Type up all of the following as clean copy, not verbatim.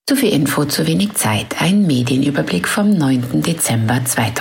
Zu viel Info, zu wenig Zeit. Ein Medienüberblick vom 9. Dezember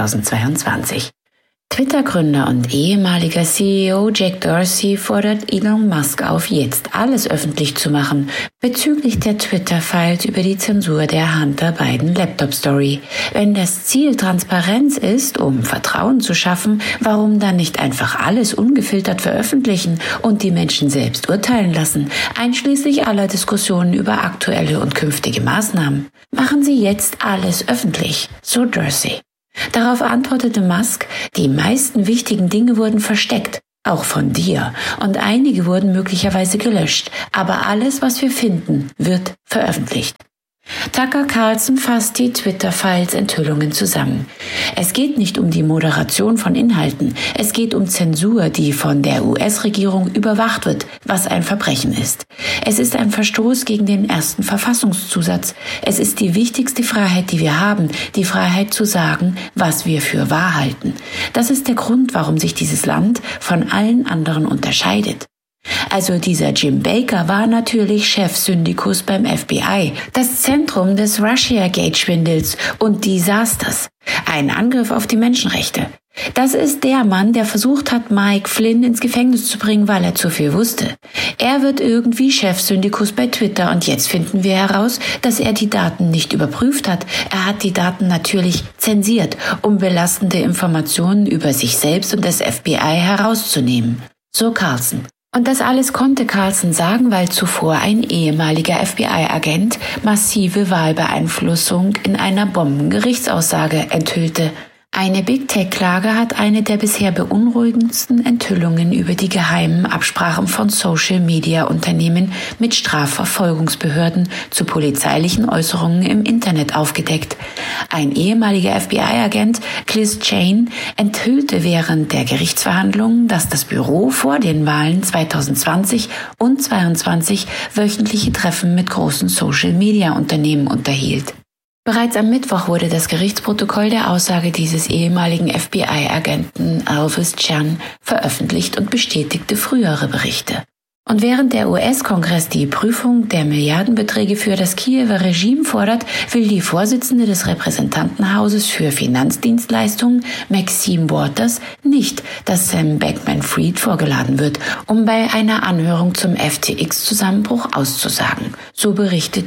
2022. Twitter-Gründer und ehemaliger CEO Jack Dorsey fordert Elon Musk auf, jetzt alles öffentlich zu machen bezüglich der Twitter-Files über die Zensur der Hunter Biden Laptop-Story. Wenn das Ziel Transparenz ist, um Vertrauen zu schaffen, warum dann nicht einfach alles ungefiltert veröffentlichen und die Menschen selbst urteilen lassen, einschließlich aller Diskussionen über aktuelle und künftige Maßnahmen? Machen Sie jetzt alles öffentlich, so Dorsey. Darauf antwortete Musk, die meisten wichtigen Dinge wurden versteckt, auch von dir, und einige wurden möglicherweise gelöscht, aber alles, was wir finden, wird veröffentlicht. Tucker Carlson fasst die Twitter-Files-Enthüllungen zusammen. Es geht nicht um die Moderation von Inhalten, es geht um Zensur, die von der US-Regierung überwacht wird, was ein Verbrechen ist. Es ist ein Verstoß gegen den ersten Verfassungszusatz. Es ist die wichtigste Freiheit, die wir haben, die Freiheit zu sagen, was wir für wahr halten. Das ist der Grund, warum sich dieses Land von allen anderen unterscheidet. Also dieser Jim Baker war natürlich Chefsyndikus beim FBI, das Zentrum des Russiagate-Schwindels und Desasters. Ein Angriff auf die Menschenrechte. Das ist der Mann, der versucht hat, Mike Flynn ins Gefängnis zu bringen, weil er zu viel wusste. Er wird irgendwie Chefsyndikus bei Twitter und jetzt finden wir heraus, dass er die Daten nicht überprüft hat. Er hat die Daten natürlich zensiert, um belastende Informationen über sich selbst und das FBI herauszunehmen. So Carlson. Und das alles konnte Carlson sagen, weil zuvor ein ehemaliger FBI-Agent massive Wahlbeeinflussung in einer Bombengerichtsaussage enthüllte. Eine Big-Tech-Klage hat eine der bisher beunruhigendsten Enthüllungen über die geheimen Absprachen von Social-Media-Unternehmen mit Strafverfolgungsbehörden zu polizeilichen Äußerungen im Internet aufgedeckt. Ein ehemaliger FBI-Agent, Liz Cheney, enthüllte während der Gerichtsverhandlungen, dass das Büro vor den Wahlen 2020 und 2022 wöchentliche Treffen mit großen Social-Media-Unternehmen unterhielt. Bereits am Mittwoch wurde das Gerichtsprotokoll der Aussage dieses ehemaligen FBI-Agenten Elvis Chan veröffentlicht und bestätigte frühere Berichte. Und während der US-Kongress die Prüfung der Milliardenbeträge für das Kiewer Regime fordert, will die Vorsitzende des Repräsentantenhauses für Finanzdienstleistungen, Maxine Waters, nicht, dass Sam Bankman-Fried vorgeladen wird, um bei einer Anhörung zum FTX-Zusammenbruch auszusagen. So berichtet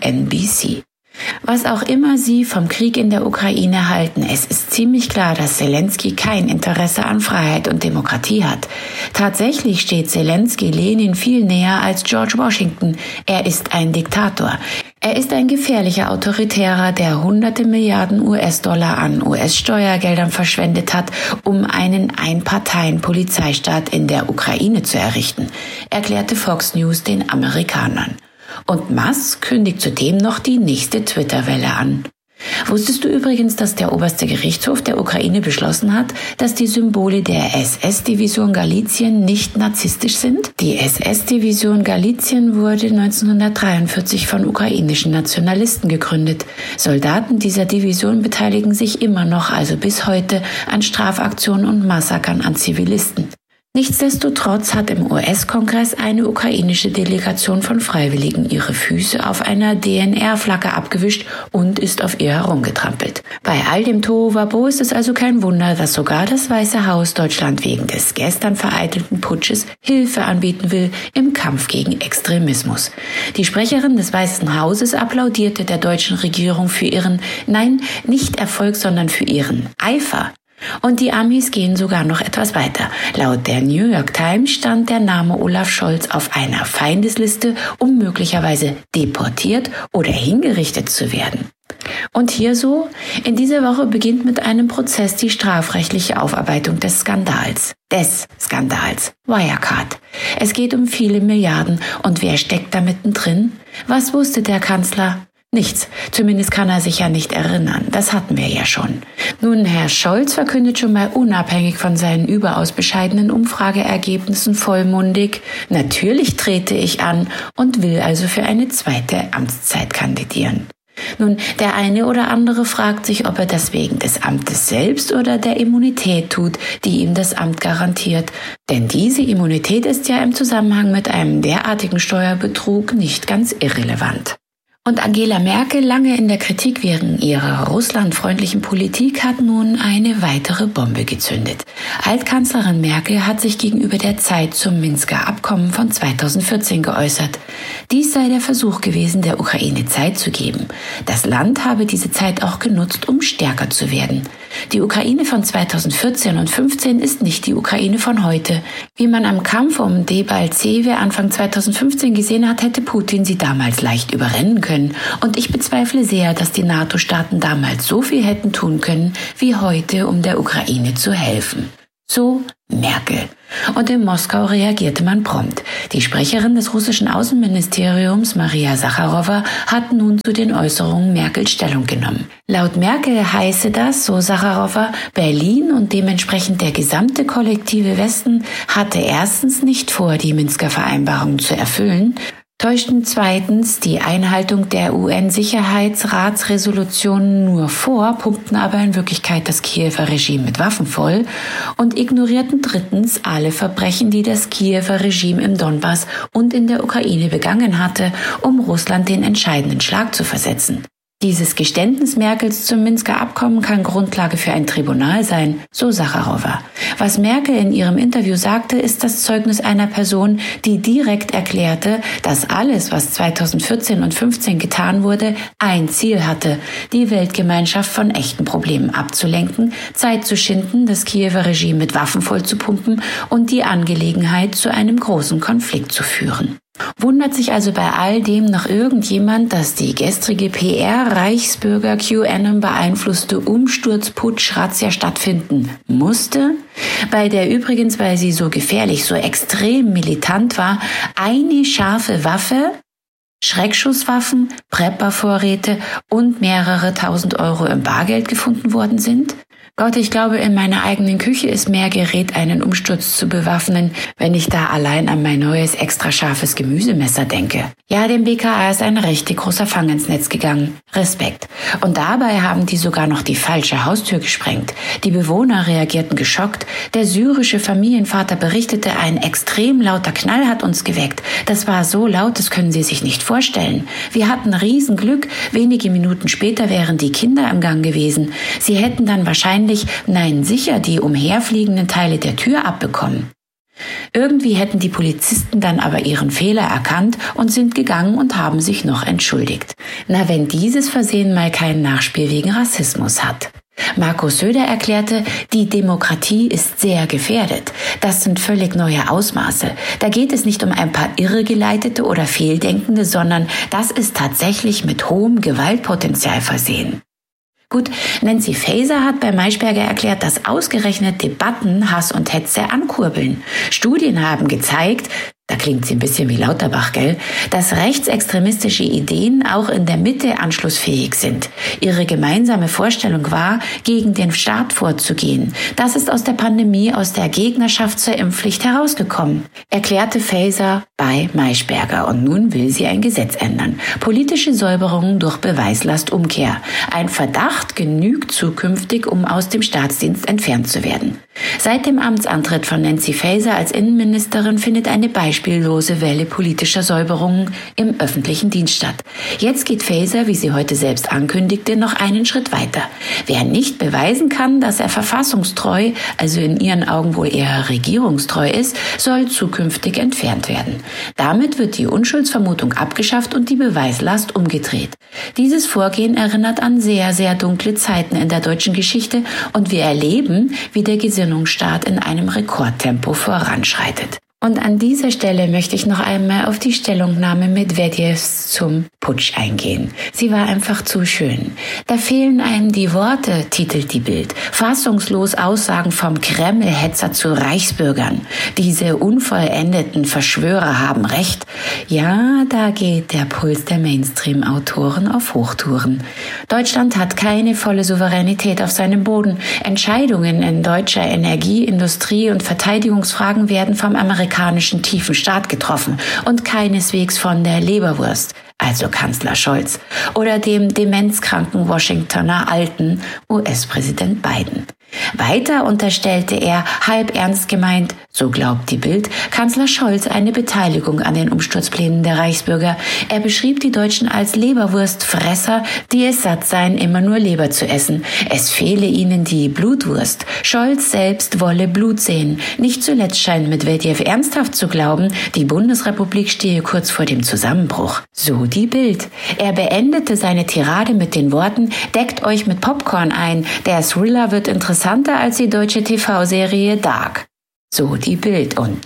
CNBC. Was auch immer Sie vom Krieg in der Ukraine halten, es ist ziemlich klar, dass Zelensky kein Interesse an Freiheit und Demokratie hat. Tatsächlich steht Zelensky Lenin viel näher als George Washington. Er ist ein Diktator. Er ist ein gefährlicher Autoritärer, der hunderte Milliarden US-Dollar an US-Steuergeldern verschwendet hat, um einen Einparteien-Polizeistaat in der Ukraine zu errichten, erklärte Fox News den Amerikanern. Und Musk kündigt zudem noch die nächste Twitter-Welle an. Wusstest du übrigens, dass der oberste Gerichtshof der Ukraine beschlossen hat, dass die Symbole der SS-Division Galizien nicht narzisstisch sind? Die SS-Division Galizien wurde 1943 von ukrainischen Nationalisten gegründet. Soldaten dieser Division beteiligen sich immer noch, also bis heute, an Strafaktionen und Massakern an Zivilisten. Nichtsdestotrotz hat im US-Kongress eine ukrainische Delegation von Freiwilligen ihre Füße auf einer DNR-Flagge abgewischt und ist auf ihr herumgetrampelt. Bei all dem Tohuwabohu ist es also kein Wunder, dass sogar das Weiße Haus Deutschland wegen des gestern vereitelten Putsches Hilfe anbieten will im Kampf gegen Extremismus. Die Sprecherin des Weißen Hauses applaudierte der deutschen Regierung für ihren, nein, nicht Erfolg, sondern für ihren Eifer. Und die Amis gehen sogar noch etwas weiter. Laut der New York Times stand der Name Olaf Scholz auf einer Feindesliste, um möglicherweise deportiert oder hingerichtet zu werden. Und hier so, in dieser Woche beginnt mit einem Prozess die strafrechtliche Aufarbeitung des Skandals. Wirecard. Es geht um viele Milliarden. Und wer steckt da mittendrin? Was wusste der Kanzler? Nichts. Zumindest kann er sich ja nicht erinnern. Das hatten wir ja schon. Nun, Herr Scholz verkündet schon mal unabhängig von seinen überaus bescheidenen Umfrageergebnissen vollmundig: Natürlich trete ich an und will also für eine zweite Amtszeit kandidieren. Nun, der eine oder andere fragt sich, ob er das wegen des Amtes selbst oder der Immunität tut, die ihm das Amt garantiert. Denn diese Immunität ist ja im Zusammenhang mit einem derartigen Steuerbetrug nicht ganz irrelevant. Und Angela Merkel, lange in der Kritik wegen ihrer russlandfreundlichen Politik, hat nun eine weitere Bombe gezündet. Altkanzlerin Merkel hat sich gegenüber der Zeit zum Minsker Abkommen von 2014 geäußert. Dies sei der Versuch gewesen, der Ukraine Zeit zu geben. Das Land habe diese Zeit auch genutzt, um stärker zu werden. Die Ukraine von 2014 und 2015 ist nicht die Ukraine von heute. Wie man am Kampf um Debaltseve Anfang 2015 gesehen hat, hätte Putin sie damals leicht überrennen können. Und ich bezweifle sehr, dass die NATO-Staaten damals so viel hätten tun können, wie heute, um der Ukraine zu helfen. So Merkel. Und in Moskau reagierte man prompt. Die Sprecherin des russischen Außenministeriums, Maria Sacharowa, hat nun zu den Äußerungen Merkels Stellung genommen. Laut Merkel heiße das, so Sacharowa, Berlin und dementsprechend der gesamte kollektive Westen hatte erstens nicht vor, die Minsker Vereinbarung zu erfüllen, täuschten zweitens die Einhaltung der UN-Sicherheitsratsresolutionen nur vor, pumpten aber in Wirklichkeit das Kiewer Regime mit Waffen voll und ignorierten drittens alle Verbrechen, die das Kiewer Regime im Donbass und in der Ukraine begangen hatte, um Russland den entscheidenden Schlag zu versetzen. Dieses Geständnis Merkels zum Minsker Abkommen kann Grundlage für ein Tribunal sein, so Sacharowa. Was Merkel in ihrem Interview sagte, ist das Zeugnis einer Person, die direkt erklärte, dass alles, was 2014 und 2015 getan wurde, ein Ziel hatte, die Weltgemeinschaft von echten Problemen abzulenken, Zeit zu schinden, das Kiewer Regime mit Waffen vollzupumpen und die Angelegenheit zu einem großen Konflikt zu führen. Wundert sich also bei all dem noch irgendjemand, dass die gestrige PR-Reichsbürger QAnon beeinflusste Umsturzputsch-Razzia stattfinden musste, bei der übrigens, weil sie so gefährlich, so extrem militant war, eine scharfe Waffe, Schreckschusswaffen, Preppervorräte und mehrere tausend Euro im Bargeld gefunden worden sind? Gott, ich glaube, in meiner eigenen Küche ist mehr Gerät, einen Umsturz zu bewaffnen, wenn ich da allein an mein neues extra scharfes Gemüsemesser denke. Ja, dem BKA ist ein richtig großer Fang ins Netz gegangen. Respekt. Und dabei haben die sogar noch die falsche Haustür gesprengt. Die Bewohner reagierten geschockt. Der syrische Familienvater berichtete, ein extrem lauter Knall hat uns geweckt. Das war so laut, das können Sie sich nicht vorstellen. Wir hatten Riesenglück. Wenige Minuten später wären die Kinder im Gang gewesen. Sie hätten dann wahrscheinlich, nein, sicher die umherfliegenden Teile der Tür abbekommen. Irgendwie hätten die Polizisten dann aber ihren Fehler erkannt und sind gegangen und haben sich noch entschuldigt. Na, wenn dieses Versehen mal kein Nachspiel wegen Rassismus hat. Markus Söder erklärte, die Demokratie ist sehr gefährdet. Das sind völlig neue Ausmaße. Da geht es nicht um ein paar Irregeleitete oder Fehldenkende, sondern das ist tatsächlich mit hohem Gewaltpotenzial versehen. Gut, Nancy Faeser hat bei Maischberger erklärt, dass ausgerechnet Debatten Hass und Hetze ankurbeln. Studien haben gezeigt, da klingt sie ein bisschen wie Lauterbach, gell? Dass rechtsextremistische Ideen auch in der Mitte anschlussfähig sind. Ihre gemeinsame Vorstellung war, gegen den Staat vorzugehen. Das ist aus der Pandemie, aus der Gegnerschaft zur Impfpflicht herausgekommen, erklärte Faeser bei Maischberger. Und nun will sie ein Gesetz ändern. Politische Säuberungen durch Beweislastumkehr. Ein Verdacht genügt zukünftig, um aus dem Staatsdienst entfernt zu werden. Seit dem Amtsantritt von Nancy Faeser als Innenministerin findet eine beispiellose Welle politischer Säuberungen im öffentlichen Dienst statt. Jetzt geht Faeser, wie sie heute selbst ankündigte, noch einen Schritt weiter. Wer nicht beweisen kann, dass er verfassungstreu, also in ihren Augen wohl eher regierungstreu ist, soll zukünftig entfernt werden. Damit wird die Unschuldsvermutung abgeschafft und die Beweislast umgedreht. Dieses Vorgehen erinnert an sehr, sehr dunkle Zeiten in der deutschen Geschichte und wir erleben, wie der Gesinnungsstaat in einem Rekordtempo voranschreitet. Und an dieser Stelle möchte ich noch einmal auf die Stellungnahme Medvedevs zum Putsch eingehen. Sie war einfach zu schön. Da fehlen einem die Worte, titelt die Bild. Fassungslos Aussagen vom Kreml-Hetzer zu Reichsbürgern. Diese unvollendeten Verschwörer haben Recht. Ja, da geht der Puls der Mainstream-Autoren auf Hochtouren. Deutschland hat keine volle Souveränität auf seinem Boden. Entscheidungen in deutscher Energie-, Industrie- und Verteidigungsfragen werden vom amerikanischen tiefen Staat getroffen und keineswegs von der Leberwurst, also Kanzler Scholz, oder dem demenzkranken Washingtoner alten US-Präsident Biden. Weiter unterstellte er, halb ernst gemeint, So glaubt die Bild, Kanzler Scholz eine Beteiligung an den Umsturzplänen der Reichsbürger. Er beschrieb die Deutschen als Leberwurstfresser, die es satt seien, immer nur Leber zu essen. Es fehle ihnen die Blutwurst. Scholz selbst wolle Blut sehen. Nicht zuletzt scheint Medwedew ernsthaft zu glauben, die Bundesrepublik stehe kurz vor dem Zusammenbruch. So die Bild. Er beendete seine Tirade mit den Worten: Deckt euch mit Popcorn ein. Der Thriller wird interessanter als die deutsche TV-Serie Dark. So die Bild. Und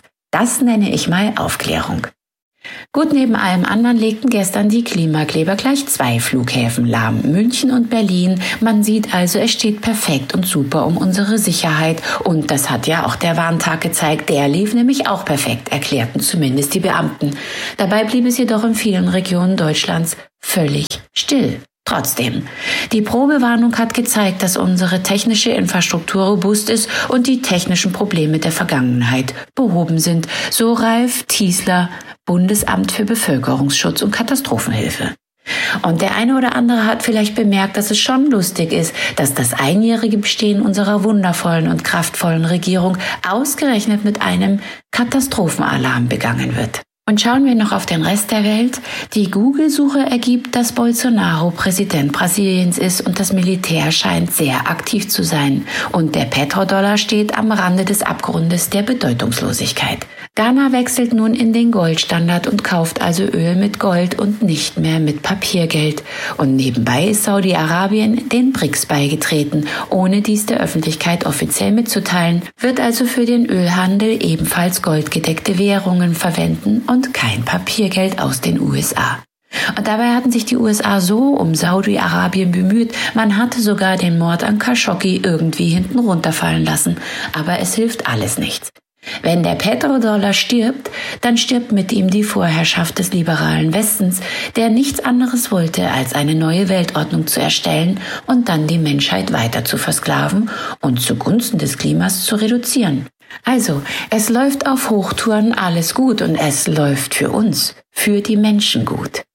das nenne ich mal Aufklärung. Gut, neben allem anderen legten gestern die Klimakleber gleich 2 Flughäfen lahm, München und Berlin. Man sieht also, es steht perfekt und super um unsere Sicherheit. Und das hat ja auch der Warntag gezeigt. Der lief nämlich auch perfekt, erklärten zumindest die Beamten. Dabei blieb es jedoch in vielen Regionen Deutschlands völlig still. Trotzdem, die Probewarnung hat gezeigt, dass unsere technische Infrastruktur robust ist und die technischen Probleme der Vergangenheit behoben sind, so Ralf Tiesler, Bundesamt für Bevölkerungsschutz und Katastrophenhilfe. Und der eine oder andere hat vielleicht bemerkt, dass es schon lustig ist, dass das einjährige Bestehen unserer wundervollen und kraftvollen Regierung ausgerechnet mit einem Katastrophenalarm begangen wird. Und schauen wir noch auf den Rest der Welt. Die Google-Suche ergibt, dass Bolsonaro Präsident Brasiliens ist und das Militär scheint sehr aktiv zu sein. Und der Petrodollar steht am Rande des Abgrundes der Bedeutungslosigkeit. Ghana wechselt nun in den Goldstandard und kauft also Öl mit Gold und nicht mehr mit Papiergeld. Und nebenbei ist Saudi-Arabien den BRICS beigetreten, ohne dies der Öffentlichkeit offiziell mitzuteilen, wird also für den Ölhandel ebenfalls goldgedeckte Währungen verwenden und kein Papiergeld aus den USA. Und dabei hatten sich die USA so um Saudi-Arabien bemüht, man hatte sogar den Mord an Khashoggi irgendwie hinten runterfallen lassen. Aber es hilft alles nichts. Wenn der Petrodollar stirbt, dann stirbt mit ihm die Vorherrschaft des liberalen Westens, der nichts anderes wollte, als eine neue Weltordnung zu erstellen und dann die Menschheit weiter zu versklaven und zugunsten des Klimas zu reduzieren. Also, es läuft auf Hochtouren alles gut und es läuft für uns, für die Menschen gut.